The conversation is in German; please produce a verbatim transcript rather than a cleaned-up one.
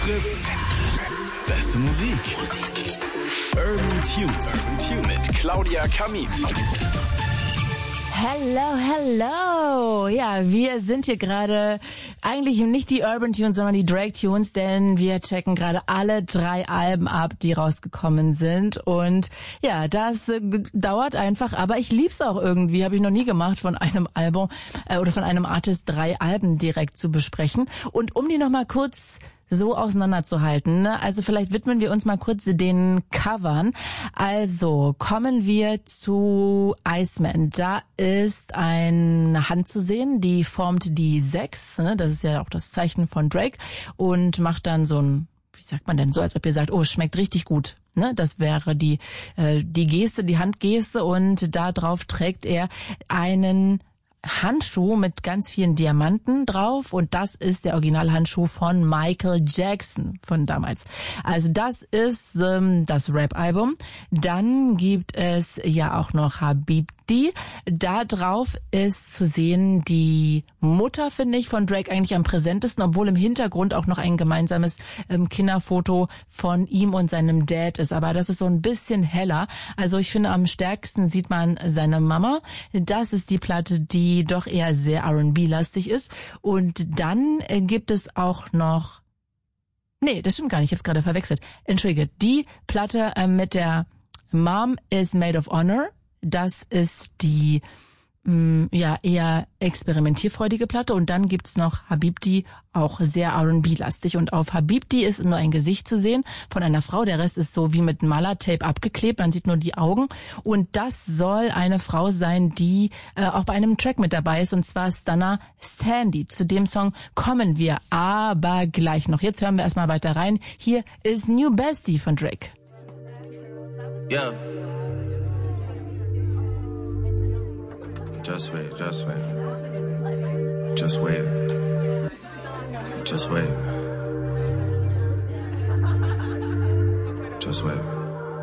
Fritz. Beste Musik. Musik. Urban Tunes mit Claudia Kamit. Hello, hello. Ja, wir sind hier gerade eigentlich nicht die Urban Tunes, sondern die Drake Tunes, denn wir checken gerade alle drei Alben ab, die rausgekommen sind. Und ja, das äh, dauert einfach, aber ich lieb's auch irgendwie. Habe ich noch nie gemacht, von einem Album äh, oder von einem Artist drei Alben direkt zu besprechen. Und um die nochmal kurz so auseinanderzuhalten, ne? Also vielleicht widmen wir uns mal kurz den Covern. Also kommen wir zu Iceman. Da ist eine Hand zu sehen, die formt die sechs, ne? Das ist ja auch das Zeichen von Drake, und macht dann so ein, wie sagt man denn, so als ob ihr sagt, oh, es schmeckt richtig gut. Ne? Das wäre die äh, die Geste, die Handgeste, und da drauf trägt er einen Handschuh mit ganz vielen Diamanten drauf, und das ist der Originalhandschuh von Michael Jackson von damals. Also das ist ähm, das Rap-Album. Dann gibt es ja auch noch Habibti. Da drauf ist zu sehen die Mutter, finde ich, von Drake eigentlich am präsentesten, obwohl im Hintergrund auch noch ein gemeinsames ähm, Kinderfoto von ihm und seinem Dad ist. Aber das ist so ein bisschen heller. Also ich finde, am stärksten sieht man seine Mama. Das ist die Platte, die die doch eher sehr R and B-lastig ist. Und dann äh, gibt es auch noch... Nee, das stimmt gar nicht, ich habe es gerade verwechselt. Entschuldige, die Platte äh, mit der Mom is Made of Honor, das ist die mh, ja eher experimentierfreudige Platte. Und dann gibt's noch Habibti, auch sehr R and B-lastig. Und auf Habibti ist nur ein Gesicht zu sehen von einer Frau. Der Rest ist so wie mit Malertape abgeklebt. Man sieht nur die Augen. Und das soll eine Frau sein, die äh, auch bei einem Track mit dabei ist. Und zwar Stunna Stanley. Zu dem Song kommen wir aber gleich noch. Jetzt hören wir erstmal weiter rein. Hier ist New Bestie von Drake. Yeah. Just wait, just wait. Just wait. Just wait. Just wait.